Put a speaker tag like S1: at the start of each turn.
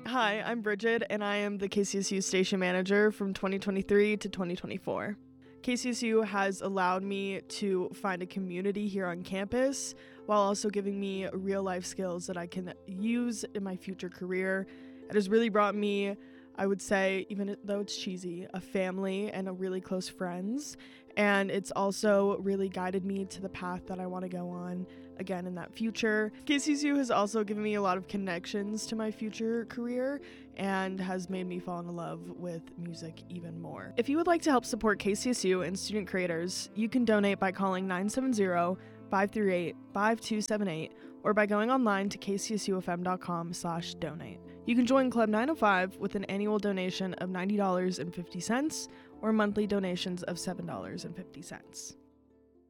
S1: Hi, I'm Bridget, and I am the KCSU station manager from 2023 to 2024. KCSU has allowed me to find a community here on campus while also giving me real-life skills that I can use in my future career. It has really brought me, I would say, even though it's cheesy, a family and a really close friends. And it's also really guided me to the path that I want to go on again in that future. KCSU has also given me a lot of connections to my future career and has made me fall in love with music even more. If you would like to help support KCSU and student creators, you can donate by calling 970-538-5278 or by going online to kcsufm.com/donate. You can join Club 905 with an annual donation of $90.50 or monthly donations of $7.50.